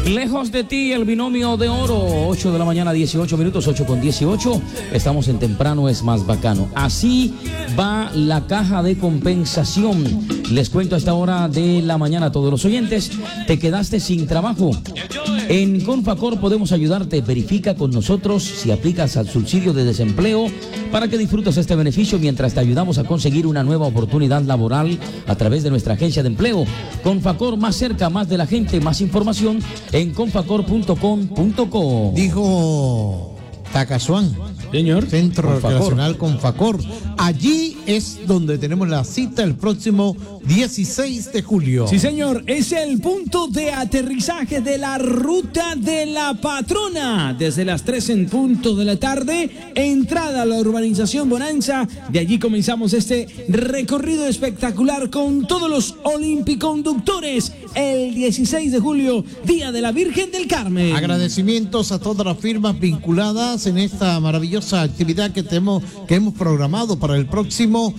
Lejos de ti, el binomio de oro. 8 de la mañana, 18 minutos, 8:18. Estamos en Temprano es más bacano. Así va la caja de compensación. Les cuento a esta hora de la mañana a todos los oyentes. ¿Te quedaste sin trabajo? En Confacor podemos ayudarte. Verifica con nosotros si aplicas al subsidio de desempleo para que disfrutes este beneficio mientras te ayudamos a conseguir una nueva oportunidad laboral a través de nuestra agencia de empleo. Confacor, más cerca, más de la gente. Más información en confacor.com.co. Dijo Tacasuán, señor, Centro Recreacional Confacor. Allí es donde tenemos la cita el próximo 16 de julio. Sí, señor, es el punto de aterrizaje de la Ruta de la Patrona. Desde las 3 en punto de la tarde, entrada a la urbanización Bonanza. De allí comenzamos este recorrido espectacular con todos los olimpiconductores. El 16 de julio, Día de la Virgen del Carmen. Agradecimientos a todas las firmas vinculadas en esta maravillosa actividad que hemos programado para el próximo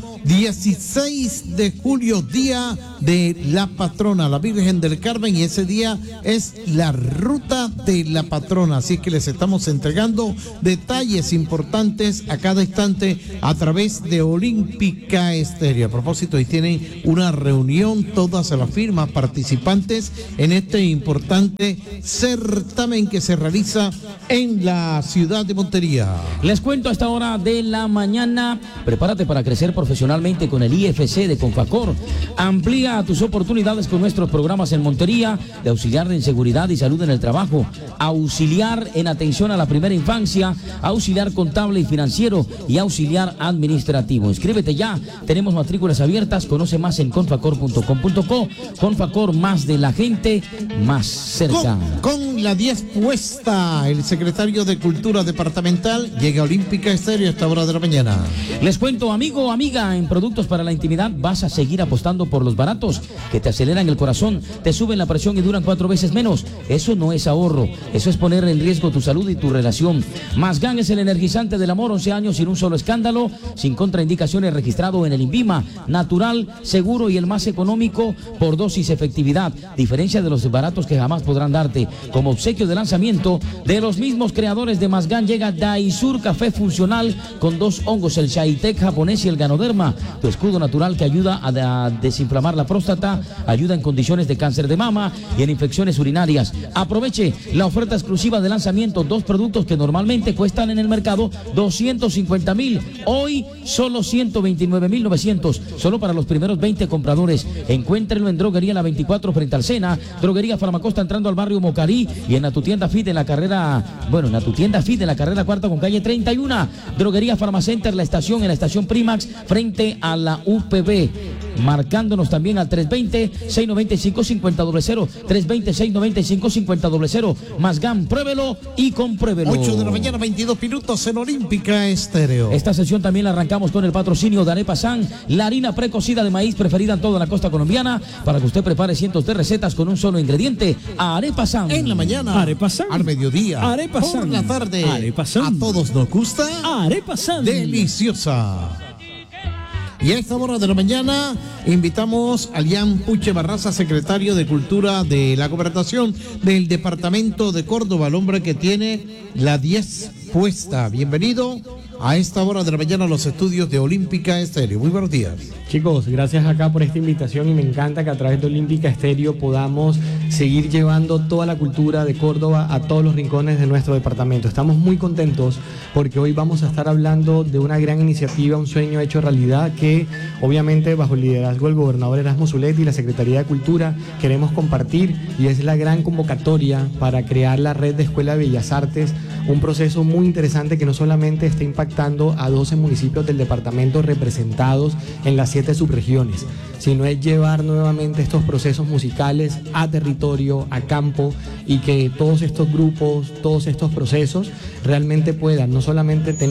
16 de julio, Día de la Patrona, la Virgen del Carmen, y ese día es la Ruta de la Patrona. Así que les estamos entregando detalles importantes a cada instante a través de Olímpica Estéreo. A propósito, hoy tienen una reunión todas las firmas participantes en este importante certamen que se realiza en la ciudad de Montería. Les cuento a esta hora de la mañana, prepárate para crecer profesionalmente con el IFC de Confacor. Amplía tus oportunidades con nuestros programas en Montería, de auxiliar en seguridad y salud en el trabajo, auxiliar en atención a la primera infancia, auxiliar contable y financiero y auxiliar administrativo. Inscríbete ya, tenemos matrículas abiertas, conoce más en confacor.com.co. Confacor, más de la gente, más cerca. Con la 10 puesta, el secretario de Cultura Departamental llega a Olímpica Estéreo a esta hora de la mañana. Les cuento, amigo, amiga, en productos para la intimidad vas a seguir apostando por los baratos que te aceleran el corazón, te suben la presión y duran 4 veces menos. Eso no es ahorro, eso es poner en riesgo tu salud y tu relación. Masgan es el energizante del amor, 11 años sin un solo escándalo, sin contraindicaciones, registrado en el INVIMA, natural, seguro y el más económico por dosis efectividad, diferencia de los baratos que jamás podrán darte. Como obsequio de lanzamiento de los mismos creadores de Masgan llega Daisur Café Funcional con 2 hongos, el Shaitec japonés y el Ganoderma, tu escudo natural que ayuda a desinflamar la próstata, ayuda en condiciones de cáncer de mama y en infecciones urinarias. Aproveche la oferta exclusiva de lanzamiento, 2 productos que normalmente cuestan en el mercado 250,000, hoy solo 129,900, solo para los primeros 20 compradores. Encuéntrenlo en Droguería La 24 frente al Sena, Droguería Farmacosta entrando al barrio Mocarí y en tu tienda Fit en la carrera, cuarta con calle 31, Droguería Farmacenter, la estación, en la estación Primax frente a la UPB. Marcándonos también al 320-695-5000, 320-695-5000. Masgan, pruébelo y compruébelo. 8 de la mañana, 22 minutos en Olímpica Estéreo. Esta sesión también la arrancamos con el patrocinio de Arepa San, la harina precocida de maíz preferida en toda la costa colombiana, para que usted prepare cientos de recetas con un solo ingrediente. Arepa San. En la mañana, Arepa San. Al mediodía, Arepa San. por la tarde, Arepa San. a todos nos gusta Arepa San. Deliciosa. Y a esta hora de la mañana invitamos a Lian Puche Barraza, secretario de Cultura de la Gobernación del Departamento de Córdoba, el hombre que tiene la 10 puesta. Bienvenido a esta hora de la mañana a los estudios de Olímpica Estéreo. Muy buenos días. Chicos, gracias acá por esta invitación y me encanta que a través de Olímpica Estéreo podamos seguir llevando toda la cultura de Córdoba a todos los rincones de nuestro departamento. Estamos muy contentos porque hoy vamos a estar hablando de una gran iniciativa, un sueño hecho realidad que obviamente bajo el liderazgo del gobernador Erasmo Zuleta y la Secretaría de Cultura queremos compartir, y es la gran convocatoria para crear la red de Escuela de Bellas Artes, un proceso muy interesante que no solamente está impactando a 12 municipios del departamento representados en las 7 subregiones, sino es llevar nuevamente estos procesos musicales a territorio, a campo, y que todos estos grupos, todos estos procesos realmente puedan no solamente tener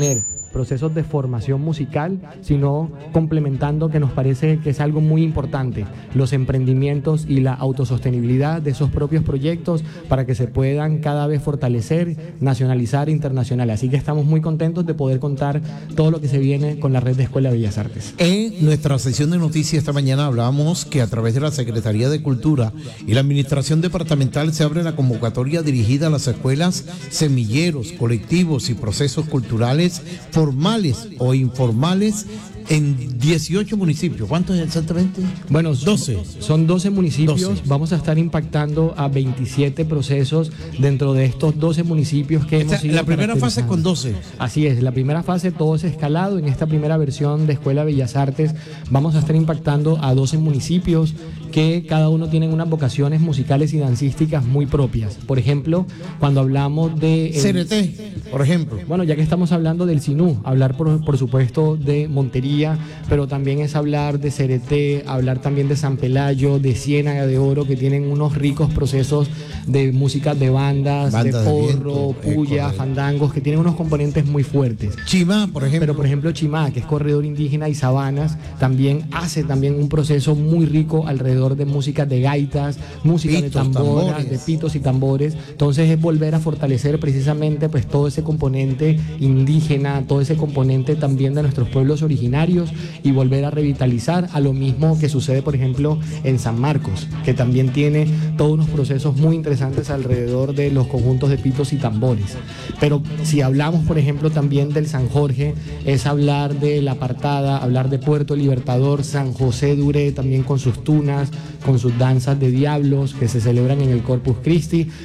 procesos de formación musical, sino complementando, que nos parece que es algo muy importante, los emprendimientos y la autosostenibilidad de esos propios proyectos para que se puedan cada vez fortalecer, nacionalizar, internacional. Así que estamos muy contentos de poder contar todo lo que se viene con la red de Escuela de Bellas Artes. En nuestra sesión de noticias esta mañana hablábamos que a través de la Secretaría de Cultura y la Administración Departamental se abre la convocatoria dirigida a las escuelas, semilleros, colectivos y procesos culturales formales o informales en 18 municipios. ¿Cuántos exactamente? Bueno, 12. Son 12 municipios. 12. Vamos a estar impactando a 27 procesos dentro de estos 12 municipios que hemos ido La primera fase con 12. Así es, la primera fase todo es escalado. En esta primera versión de Escuela Bellas Artes vamos a estar impactando a 12 municipios que cada uno tienen unas vocaciones musicales y dancísticas muy propias. Por ejemplo, cuando hablamos de... CRT, por ejemplo. Bueno, ya que estamos hablando del Sinú, hablar por supuesto de Montería, pero también es hablar de CRT, hablar también de San Pelayo, de Ciénaga de Oro, que tienen unos ricos procesos de música de bandas, de porro, puya, fandangos, que tienen unos componentes muy fuertes. Chimá, por ejemplo. Pero por ejemplo Chimá, que es corredor indígena y sabanas, también hace también un proceso muy rico alrededor de música de gaitas, música pitos, de tamboras, tambores, de pitos y tambores. Entonces es volver a fortalecer precisamente pues todo ese componente indígena, todo ese componente también de nuestros pueblos originarios y volver a revitalizar, a lo mismo que sucede por ejemplo en San Marcos, que también tiene todos unos procesos muy interesantes alrededor de los conjuntos de pitos y tambores. Pero si hablamos por ejemplo también del San Jorge, es hablar de La Apartada, hablar de Puerto Libertador, San José de Uré también con sus tunas, con sus danzas de diablos que se celebran en el Corpus Christi.